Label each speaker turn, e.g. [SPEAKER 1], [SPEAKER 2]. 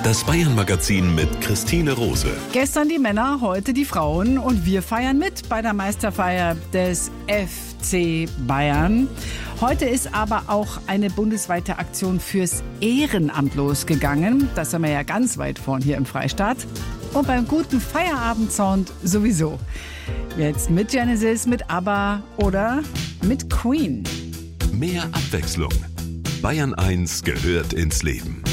[SPEAKER 1] Das Bayern-Magazin mit Christine Rose.
[SPEAKER 2] Gestern die Männer, heute die Frauen und wir feiern mit bei der Meisterfeier des FC Bayern. Heute ist aber auch eine bundesweite Aktion fürs Ehrenamt losgegangen. Das sind wir ja ganz weit vorn hier im Freistaat. Und beim guten Feierabendsound sowieso. Jetzt mit Genesis, mit ABBA oder mit Queen.
[SPEAKER 1] Mehr Abwechslung. Bayern 1 gehört ins Leben.